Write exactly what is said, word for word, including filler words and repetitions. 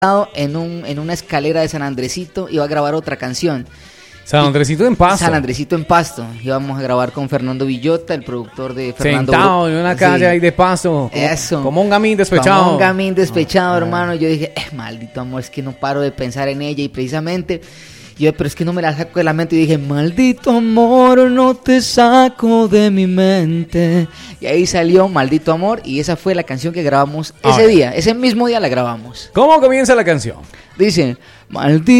en un en una escalera de San Andresito, iba a grabar otra canción. San Andresito en Pasto. San Andresito en Pasto. Íbamos a grabar con Fernando Villota, el productor de Fernando. Sentado en una calle sí. ahí de Pasto. Como, Eso. Como un gamín despechado. Como un gamín despechado, oh, hermano. Yo dije, eh, maldito amor, es que no paro de pensar en ella. Y precisamente, yo, pero es que no me la saco de la mente. Y dije, maldito amor, no te saco de mi mente. Y ahí salió Maldito Amor. Y esa fue la canción que grabamos ese día. Ese mismo día la grabamos. ¿Cómo comienza la canción? Dice, maldito